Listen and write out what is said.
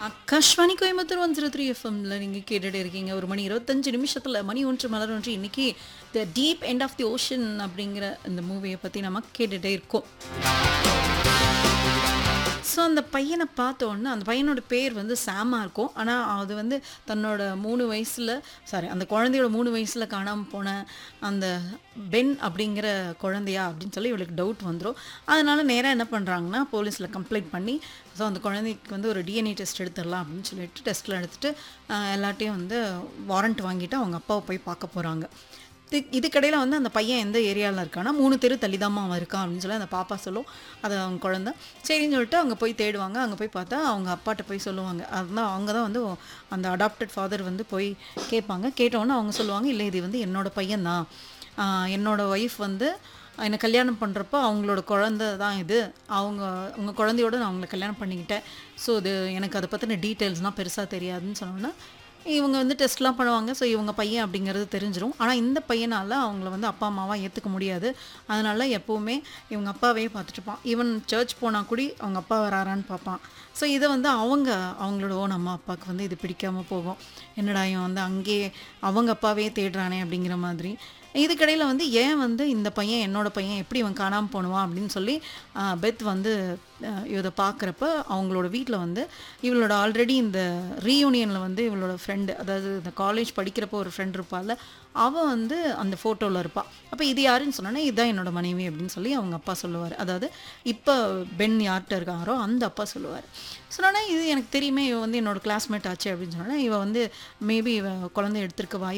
ஆகாஷ்வாணி கோயம்புத்தூர் 103 எஃப்எம்ல நீங்க கேட்டுட்டு இருக்கீங்க. ஒரு மணி 25 நிமிஷத்துல மணி ஒன்று மலர் ஒன்று இன்னைக்கு the deep end of the ocean அப்படிங்கிற இந்த மூவியை பத்தி நம்ம கேட்டுட்டே இருக்கோம். ஸோ அந்த பையனை பார்த்த உடனே அந்த பையனோட பேர் வந்து சாமா இருக்கும். ஆனால் அது வந்து தன்னோட 3 வயசில் அந்த குழந்தையோட 3 வயசில் காணாமல் போன அந்த பென் அப்படிங்கிற குழந்தையா அப்படின்னு சொல்லி இவளுக்கு டவுட் வந்துடும். அதனால நேராக என்ன பண்ணுறாங்கன்னா போலீஸில் கம்ப்ளைண்ட் பண்ணி ஸோ அந்த குழந்தைக்கு வந்து ஒரு டிஎன்ஏ டெஸ்ட் எடுத்துடலாம் அப்படின்னு சொல்லிட்டு டெஸ்ட்டில் எடுத்துகிட்டு எல்லாட்டையும் வந்து வாரண்ட் வாங்கிட்டு அவங்க அப்பாவை போய் பார்க்க போகிறாங்க. இதுக்கடையில் வந்து அந்த பையன் எந்த ஏரியாவில் இருக்கான்னா 3 தெரு தள்ளிதாம்மா அவன் இருக்கான் அப்படின்னு சொல்லி அந்த பாப்பா சொல்லும். அது அவங்க குழந்தை சரின்னு சொல்லிட்டு அவங்க போய் தேடுவாங்க. அங்கே போய் பார்த்தா அவங்க அப்பாட்ட போய் சொல்லுவாங்க. அதுதான் அவங்க தான் வந்து அந்த அடாப்டட் ஃபாதர் வந்து போய் கேட்பாங்க. கேட்டோன்னே அவங்க சொல்லுவாங்க, இல்லை இது வந்து என்னோட பையன்தான், என்னோட ஒய்ஃப் வந்து என்னை கல்யாணம் பண்ணுறப்போ அவங்களோட குழந்தை தான் இது, உங்கள் குழந்தையோட நான் அவங்கள கல்யாணம் பண்ணிக்கிட்டேன். ஸோ இது எனக்கு அதை பற்றின டீட்டெயில்ஸ்லாம் பெருசாக தெரியாதுன்னு சொன்னோன்னா இவங்க வந்து டெஸ்ட்லாம் பண்ணுவாங்க. ஸோ இவங்க பையன் அப்படிங்கிறது தெரிஞ்சிடும். ஆனால் இந்த பையனால் அவங்கள வந்து அப்பா அம்மாவாக ஏற்றுக்க முடியாது. அதனால எப்போவுமே இவங்க அப்பாவே பார்த்துட்டுப்பான். ஈவன் சர்ச் போனால் கூட அவங்க அப்பா வராரான்னு பார்ப்பான். ஸோ இதை வந்து அவங்களோட ஓன் அம்மா அப்பாவுக்கு வந்து இது பிடிக்காமல் போகும். என்னடா இவன் வந்து அங்கேயே அவங்க அப்பாவே தேடுறானே அப்படிங்கிற மாதிரி. இதுக்கடையில் வந்து ஏன் வந்து இந்த பையன் என்னோட பையன் எப்படி இவன் காணாமல் போனுவான் அப்படின்னு சொல்லி பெத் வந்து இதை பார்க்குறப்ப அவங்களோட வீட்டில் வந்து இவளோட ஆல்ரெடி இந்த ரீயூனியனில் வந்து இவளோட ஃப்ரெண்டு, அதாவது இந்த காலேஜ் படிக்கிறப்போ ஒரு ஃப்ரெண்ட் இருப்பாள், அவள் வந்து அந்த ஃபோட்டோவில் இருப்பாள். அப்போ இது யாருன்னு சொன்னோன்னா இதுதான் என்னோட மனைவி அப்படின்னு சொல்லி அவங்க அப்பா சொல்லுவார். அதாவது இப்போ பென் யார்கிட்ட இருக்காரோ அந்த அப்பா சொல்லுவார். சொன்னோன்னா இது எனக்கு தெரியுமே, இவன் வந்து என்னோட கிளாஸ்மேட் ஆச்சு அப்படின்னு சொன்னோன்னா இவன் வந்து மேபி இவன் குழந்தை எடுத்திருக்க வாய்ப்பு